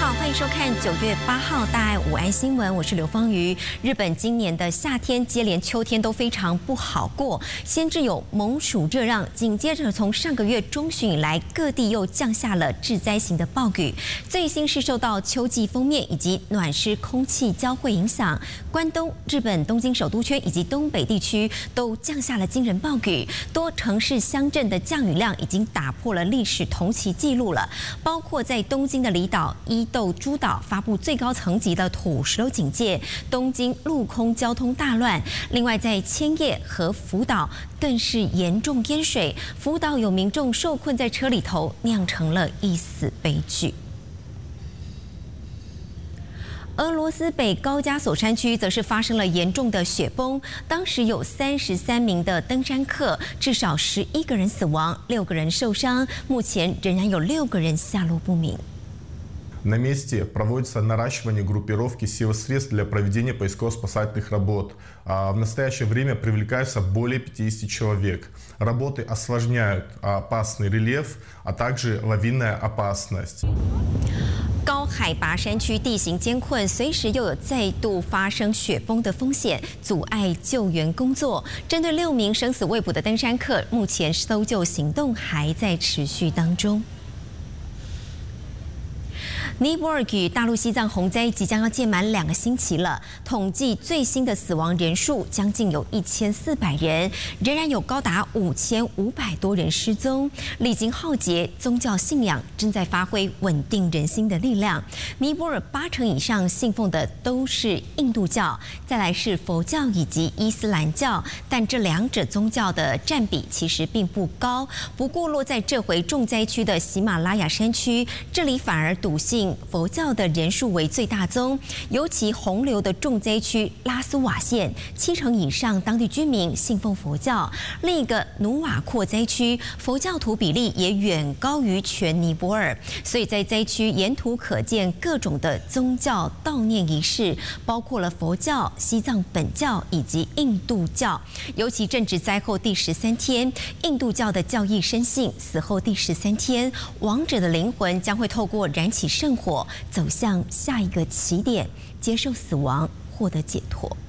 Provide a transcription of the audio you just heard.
好，欢迎收看9月8号大爱午安新闻，我是刘芳瑜。日本今年的夏天接连秋天都非常不好过，先至有猛暑热浪，紧接着从上个月中旬以来，各地又降下了致灾型的暴雨。最新是受到秋季锋面以及暖湿空气交汇影响，关东、日本东京首都圈以及东北地区都降下了惊人暴雨，多城市乡镇的降雨量已经打破了历史同期纪录了，包括在东京的离岛伊豆诸岛发布最高层级的土石流警戒，东京陆空交通大乱。另外，在千叶和福岛更是严重淹水，福岛有民众受困在车里头，酿成了一死悲剧。俄罗斯北高加索山区则是发生了严重的雪崩，当时有33名的登山客，至少11个人死亡，6个人受伤，目前仍然有6个人下落不明。 На месте проводится наращивание группировки сил и средств для проведения поисково-спасательных работ. В настоящее время привлекаются более 50 человек. Работы осложняют опасный рельеф, а также лавинная опасность. 高海拔山区地形艰困，随时又有再度发生雪崩的风险，阻碍救援工作。针对6名生死未卜的登山客，目前搜救行动还在持续当中。尼泊尔与大陆西藏洪灾即将要届满2个星期了，统计最新的死亡人数将近有1400人，仍然有高达5500多人失踪。历经浩劫，宗教信仰正在发挥稳定人心的力量。尼泊尔80%以上信奉的都是印度教，再来是佛教以及伊斯兰教，但这2者宗教的占比其实并不高。不过落在这回重灾区的喜马拉雅山区，这里反而笃信佛教的人数为最大宗，尤其洪流的重灾区拉苏瓦县，70%以上当地居民信奉佛教。另一个努瓦扩灾区，佛教徒比例也远高于全尼泊尔，所以在灾区沿途可见各种的宗教悼念仪式，包括了佛教、西藏本教以及印度教。尤其正值灾后第13天，印度教的教义深信，死后第13天，亡者的灵魂将会透过燃起圣火，走向下一个起点，接受死亡，获得解脱。